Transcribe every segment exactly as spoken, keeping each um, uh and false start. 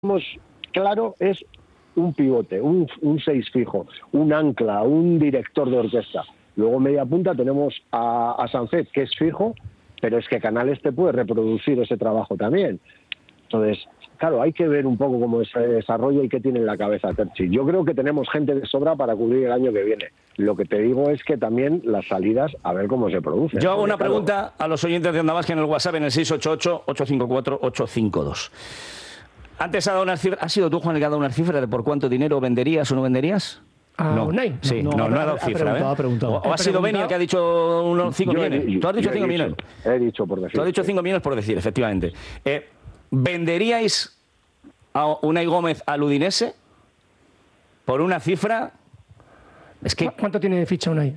tenemos claro es un pivote, un, un seis fijo, un ancla, un director de orquesta. Luego media punta tenemos a, a Sancet, que es fijo, pero es que Canales te puede reproducir ese trabajo también. Entonces, claro, hay que ver un poco cómo se desarrolla y qué tiene en la cabeza Terchi. Yo creo que tenemos gente de sobra para cubrir el año que viene. Lo que te digo es que también las salidas, a ver cómo se producen. Yo hago Porque, una claro, pregunta a los oyentes de Onda Vasca en el WhatsApp en el seis ocho ocho, ocho cinco cuatro, ocho cinco dos. Antes ha dado unas cifras. ¿Has sido tú, Juan, el que ha dado unas cifras de por cuánto dinero venderías o no venderías? ¿A no. Unai? Sí, no, no, no ha dado cifra, ¿eh? Ha preguntado. O, o ha sido Beni el que ha dicho unos cinco millones. He, Tú has dicho yo cinco he millones. Dicho, he dicho por decir. Tú has dicho cinco millones por decir, efectivamente. Eh, ¿Venderíais a Unai Gómez al Udinese por una cifra? Es que ¿Cuánto tiene de ficha Unai?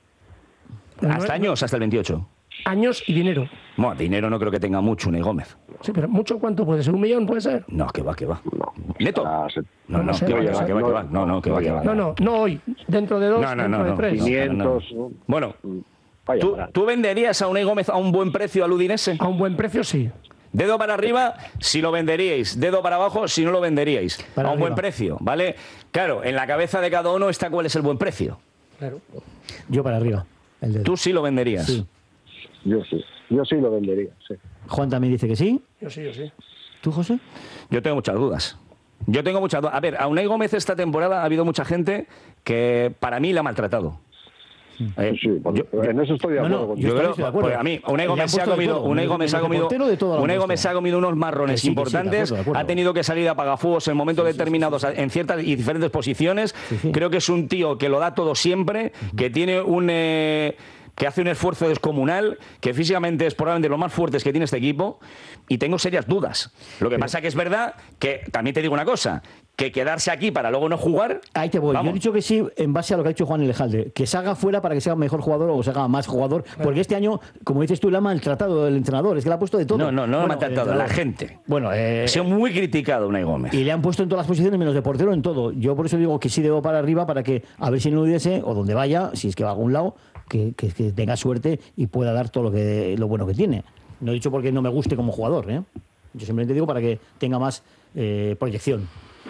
hasta años, hasta el veintiocho. Años y dinero. Bueno, dinero no creo que tenga mucho Unai Gómez. Sí, pero ¿mucho cuánto puede ser? ¿Un millón puede ser? No, que va, que va. No, ¿Neto? ah, se- No, no, no sé, que va, no que va, sé. que va, que va. No, no, que va, que va. No, no, no hoy. Dentro de dos, No, no, dentro no, de no. tres. quinientos. No, Bueno, Vaya, ¿tú, moral. ¿tú venderías a Unai Gómez a un buen precio al Udinese? A un buen precio, sí. Dedo para arriba si lo venderíais, dedo para abajo si no lo venderíais. Para a un buen arriba. precio, ¿vale? Claro, en la cabeza de cada uno está cuál es el buen precio. Claro. Yo para arriba. El dedo. Tú sí lo venderías. Sí. Yo sí, yo sí lo vendería, sí. Juan también dice que sí. Yo sí, yo sí. ¿Tú, José? Yo tengo muchas dudas. Yo tengo muchas dudas. A ver, a Unai Gómez esta temporada ha habido mucha gente que para mí la ha maltratado. Eh, Sí, sí, yo- en eso estoy de No, acuerdo no, contigo. Yo estoy- creo, estoy de acuerdo. pues a mí, Unai Le han Gómez se ha puesto de comido, todo. Unai Menos Gómez se ha de comido, portero, de todo lo han Unai puesto. Gómez se ha comido unos marrones Que sí, que sí, de importantes, acuerdo, de acuerdo. ha tenido que salir a apagafuegos en momentos determinados en ciertas y diferentes posiciones. sí. Creo que es un tío que lo da todo siempre, que tiene un eh, que hace un esfuerzo descomunal, que físicamente es probablemente lo más fuertes que tiene este equipo, y tengo serias dudas. Lo que pasa que es verdad que, también te digo una cosa, que quedarse aquí para luego no jugar... Ahí te voy. vamos. Yo he dicho que sí en base a lo que ha dicho Juan Elejalde, que se haga fuera para que sea mejor jugador o se haga más jugador, porque este año, como dices tú, le ha maltratado el entrenador, es que le ha puesto de todo. No, no, no lo ha Bueno, maltratado, el la entrenador. gente. Bueno, eh, Ha sido muy criticado Unai Gómez. y le han puesto en todas las posiciones menos de portero en todo. Yo por eso digo que sí debo para arriba para que, a ver si no hubiese, o donde vaya, si es que va a algún lado, que, que, que tenga suerte y pueda dar todo lo que lo bueno que tiene. No he dicho porque no me guste como jugador, ¿eh? Yo simplemente digo para que tenga más eh, proyección.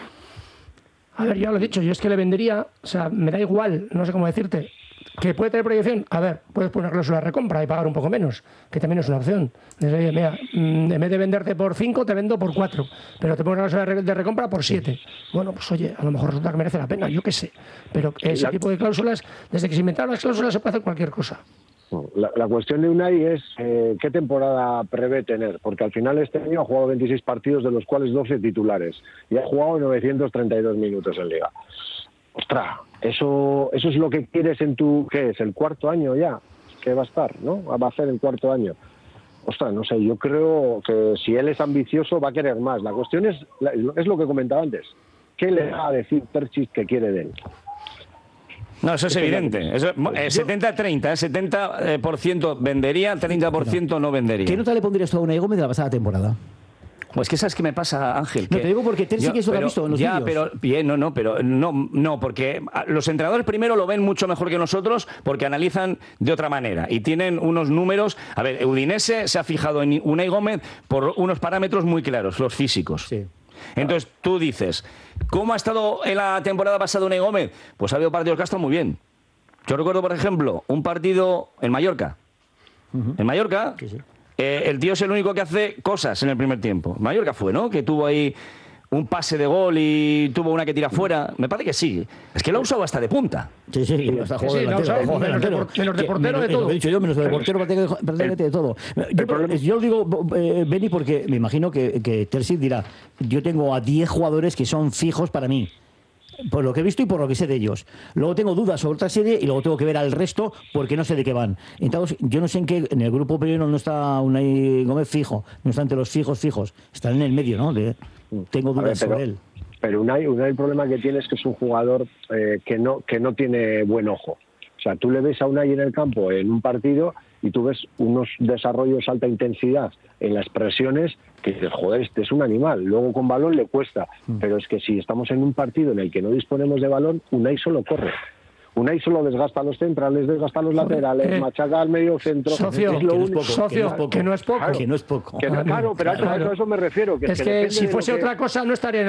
A ver, ya lo he dicho, yo es que le vendería, o sea, me da igual, no sé cómo decirte, que puede tener proyección. A ver, puedes poner cláusula de recompra y pagar un poco menos, que también es una opción. Dices, oye, mira, mm, en vez de venderte por cinco, te vendo por cuatro, pero te pongo una cláusula de re- de recompra por siete. Bueno, pues oye, a lo mejor resulta que merece la pena, yo qué sé. Pero ese La- tipo de cláusulas, desde que se inventaron las cláusulas, se puede hacer cualquier cosa. La, la cuestión de Unai es eh, qué temporada prevé tener, porque al final este año ha jugado veintiséis partidos, de los cuales doce titulares, y ha jugado novecientos treinta y dos minutos en Liga. Ostras, eso, eso es lo que quieres en tu... ¿Qué es? ¿El cuarto año ya? Que va a estar, ¿no? Va a ser el cuarto año. Ostras, no sé, yo creo que si él es ambicioso va a querer más. La cuestión es, es lo que comentaba antes. ¿Qué le va a decir Terchis que quiere de él? No, eso es evidente. Eso, eh, setenta treinta, eh, setenta por ciento vendería, treinta por ciento no vendería. ¿Qué nota le pondrías tú a Unai Gómez de la pasada temporada? Pues que sabes qué me pasa, Ángel. No, que te digo porque Terzi yo- que eso lo ha pero- visto en los ya, vídeos. pero bien, no, no, pero no, no, porque los entrenadores primero lo ven mucho mejor que nosotros porque analizan de otra manera y tienen unos números. A ver, Udinese se ha fijado en Unai Gómez por unos parámetros muy claros, los físicos. Sí. Entonces tú dices, ¿cómo ha estado en la temporada pasada Unai Gómez? Pues ha habido partidos que ha estado muy bien. Yo recuerdo, por ejemplo, un partido en Mallorca. En Mallorca, Sí, sí. eh, el tío es el único que hace cosas en el primer tiempo. Mallorca fue, ¿no? Que tuvo ahí un pase de gol y tuvo una que tira fuera. Me parece que sí. Es que lo ha usado hasta de punta. Sí, sí, hasta Sí, juego sí, delantero, no, o sea, juego menos de delantero. por- menos de Que- portero, menos- de es lo todo. que he dicho yo, menos de portero, prácticamente prácticamente de todo. Yo, problema- yo lo digo, eh, Beni, porque me imagino que, que Terzic dirá, yo tengo a diez jugadores que son fijos para mí, por lo que he visto y por lo que sé de ellos. Luego tengo dudas sobre otra serie y luego tengo que ver al resto porque no sé de qué van. Entonces, yo no sé en qué, en el grupo primero no está Unai Gómez fijo, no está entre los fijos fijos, está en el medio, ¿no? De- tengo A ver, dudas pero- sobre él. Pero Unai, Unai el problema que tiene es que es un jugador eh, que no que no tiene buen ojo. O sea, tú le ves a Unai en el campo en un partido y tú ves unos desarrollos alta intensidad en las presiones que dices, joder, este es un animal. Luego con balón le cuesta. Pero es que si estamos en un partido en el que no disponemos de balón, Unai solo corre. Unai solo desgasta a los centrales, desgasta a los laterales, eh, machaca al medio centro. socio, es lo que no es único. poco, socio, que no es poco. Que no es poco. Que no- claro, pero a eso- a eso me refiero. Que, Es que que depende si de lo fuese que- otra cosa no estaría en